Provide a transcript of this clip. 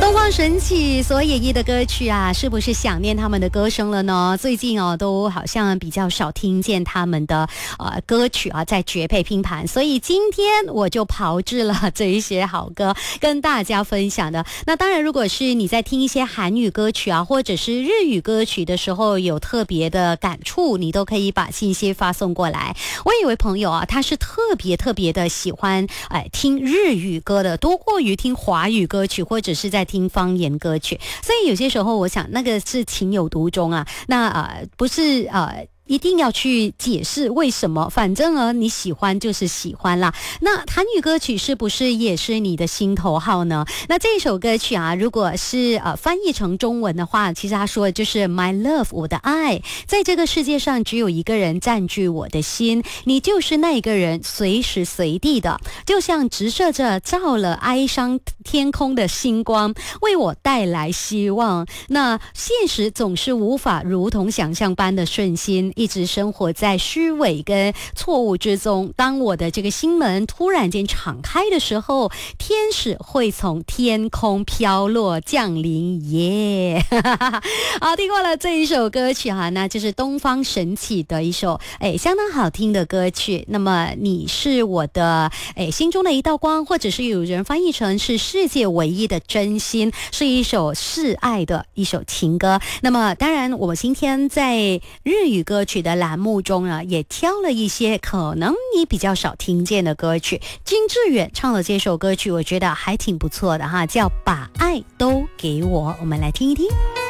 东方神起所演绎的歌曲啊，是不是想念他们的歌声了呢？最近哦，都好像比较少听见他们的歌曲啊，在绝配拼盘，所以今天我就炮制了这一些好歌跟大家分享的。那当然，如果是你在听一些韩语歌曲啊，或者是日语歌曲的时候有特别的感触，你都可以把信息发送过来。我有一位朋友啊，他是特别的喜欢听日语歌的，多过于听华语歌曲或者是在听方言歌曲，所以有些时候我想那个是情有独钟啊，那不是一定要去解释为什么，反正你喜欢就是喜欢啦。那韩语歌曲是不是也是你的心头好呢？那这首歌曲啊，如果是翻译成中文的话，其实他说的就是 My love 我的爱，在这个世界上只有一个人占据我的心，你就是那一个人，随时随地的，就像直射着照了哀伤天空的星光，为我带来希望。那现实总是无法如同想象般的顺心，一直生活在虚伪跟错误之中。当我的这个心门突然间敞开的时候，天使会从天空飘落降临耶。好，听过了这一首歌曲哈，那就是东方神起的一首相当好听的歌曲。那么你是我的心中的一道光，或者是有人翻译成是世界唯一的真心，是一首示爱的一首情歌。那么当然我们今天在日语歌曲的栏目中呢，也挑了一些可能你比较少听见的歌曲。金志远唱的这首歌曲我觉得还挺不错的哈，叫把爱都给我，我们来听一听。